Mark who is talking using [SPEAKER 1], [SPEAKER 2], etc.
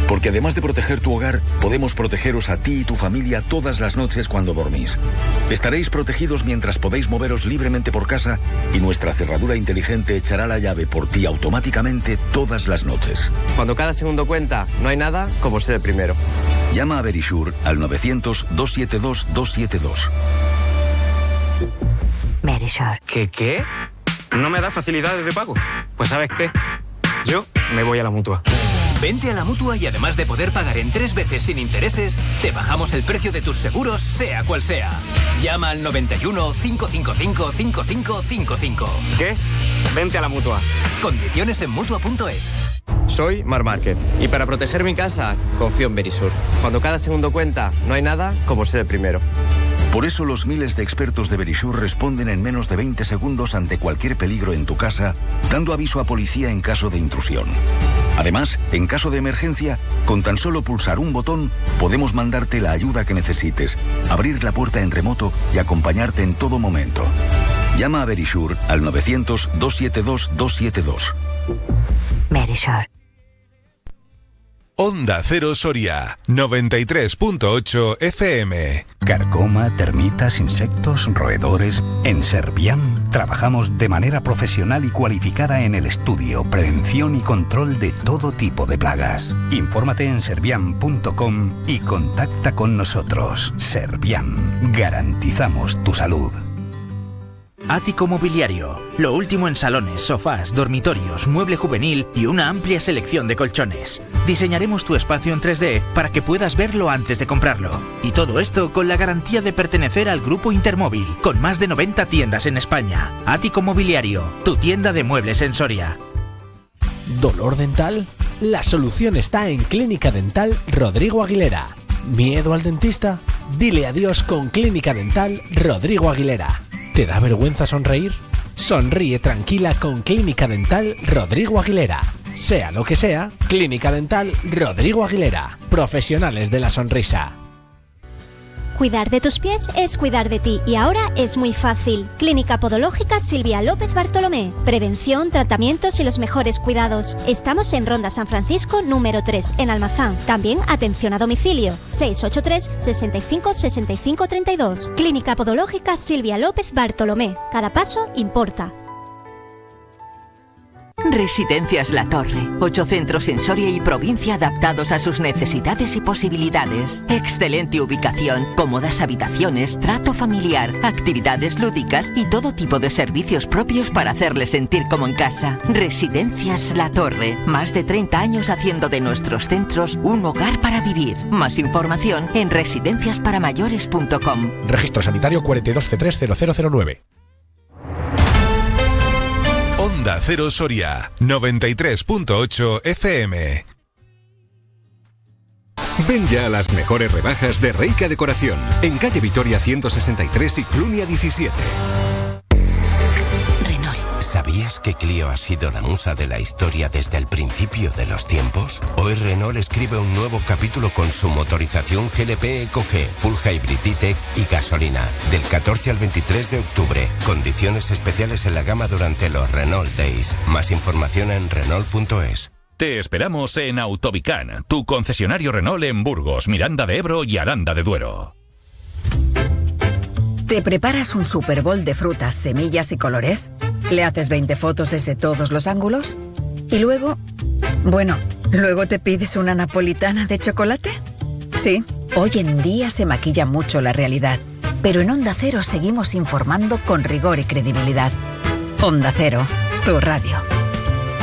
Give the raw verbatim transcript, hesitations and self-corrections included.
[SPEAKER 1] Porque además de proteger tu hogar, podemos protegeros a ti y tu familia todas las noches cuando dormís. Estaréis protegidos mientras podéis moveros libremente por casa y nuestra cerradura inteligente echará la llave por ti automáticamente todas las noches.
[SPEAKER 2] Cuando cada segundo cuenta, no hay nada como ser el primero.
[SPEAKER 1] Llama a Verisure al novecientos, doscientos setenta y dos, doscientos setenta y dos.
[SPEAKER 3] Verisure.
[SPEAKER 2] ¿Qué qué? ¿No me da facilidades de pago? Pues ¿sabes qué? Yo me voy a la Mutua.
[SPEAKER 4] Vente a la Mutua y además de poder pagar en tres veces sin intereses, te bajamos el precio de tus seguros, sea cual sea. Llama al noventa y uno, cincuenta y cinco, cincuenta y cinco cincuenta y cinco.
[SPEAKER 2] ¿Qué? Vente a la Mutua.
[SPEAKER 4] Condiciones en Mutua punto es.
[SPEAKER 2] Soy Mar Márquez y para proteger mi casa confío en Verisure. Cuando cada segundo cuenta, no hay nada como ser el primero.
[SPEAKER 1] Por eso los miles de expertos de Verisure responden en menos de veinte segundos ante cualquier peligro en tu casa, dando aviso a policía en caso de intrusión. Además, en caso de emergencia, con tan solo pulsar un botón, podemos mandarte la ayuda que necesites, abrir la puerta en remoto y acompañarte en todo momento. Llama a Verisure al novecientos, doscientos setenta y dos, doscientos setenta y dos.
[SPEAKER 3] Verisure.
[SPEAKER 5] Onda Cero Soria, noventa y tres punto ocho F M.
[SPEAKER 6] Carcoma, termitas, insectos, roedores. En Serviam trabajamos de manera profesional y cualificada en el estudio, prevención y control de todo tipo de plagas. Infórmate en serviam punto com y contacta con nosotros. Serviam, garantizamos tu salud.
[SPEAKER 7] Ático Mobiliario. Lo último en salones, sofás, dormitorios, mueble juvenil y una amplia selección de colchones. Diseñaremos tu espacio en tres D para que puedas verlo antes de comprarlo. Y todo esto con la garantía de pertenecer al Grupo Intermóvil, con más de noventa tiendas en España. Ático Mobiliario, tu tienda de muebles en Soria.
[SPEAKER 8] ¿Dolor dental? La solución está en Clínica Dental Rodrigo Aguilera. ¿Miedo al dentista? Dile adiós con Clínica Dental Rodrigo Aguilera. ¿Te da vergüenza sonreír? Sonríe tranquila con Clínica Dental Rodrigo Aguilera. Sea lo que sea, Clínica Dental Rodrigo Aguilera. Profesionales de la sonrisa.
[SPEAKER 9] Cuidar de tus pies es cuidar de ti y ahora es muy fácil. Clínica Podológica Silvia López Bartolomé. Prevención, tratamientos y los mejores cuidados. Estamos en Ronda San Francisco número tres, en Almazán. También atención a domicilio. seis ocho tres, seis cinco, seis cinco tres dos. Clínica Podológica Silvia López Bartolomé. Cada paso importa.
[SPEAKER 3] Residencias La Torre. Ocho centros en Soria y provincia adaptados a sus necesidades y posibilidades. Excelente ubicación, cómodas habitaciones, trato familiar, actividades lúdicas y todo tipo de servicios propios para hacerles sentir como en casa. Residencias La Torre. Más de treinta años haciendo de nuestros centros un hogar para vivir. Más información en residencias para mayores punto com.
[SPEAKER 8] Registro sanitario cuarenta y dos C tres cero cero cero nueve.
[SPEAKER 5] Onda Cero Soria, noventa y tres punto ocho F M.
[SPEAKER 10] Ven ya a las mejores rebajas de Reika Decoración, en calle Vitoria ciento sesenta y tres y Clunia diecisiete.
[SPEAKER 11] ¿Sabías que Clio ha sido la musa de la historia desde el principio de los tiempos? Hoy Renault escribe un nuevo capítulo con su motorización G L P Eco G, Full Hybrid E-Tech y gasolina. Del catorce al veintitrés de octubre. Condiciones especiales en la gama durante los Renault Days. Más información en Renault punto es.
[SPEAKER 12] Te esperamos en Autobican, tu concesionario Renault en Burgos, Miranda de Ebro y Aranda de Duero.
[SPEAKER 13] ¿Te preparas un Super Bowl de frutas, semillas y colores? ¿Le haces veinte fotos desde todos los ángulos? ¿Y luego? Bueno, ¿luego te pides una napolitana de chocolate? Sí, hoy en día se maquilla mucho la realidad, pero en Onda Cero seguimos informando con rigor y credibilidad. Onda Cero, tu radio.